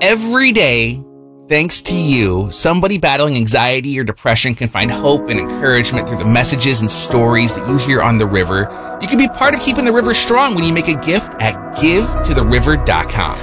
every day, thanks to you, somebody battling anxiety or depression can find hope and encouragement through the messages and stories that you hear on The River. You can be part of keeping The River strong when you make a gift at GiveToTheRiver.com.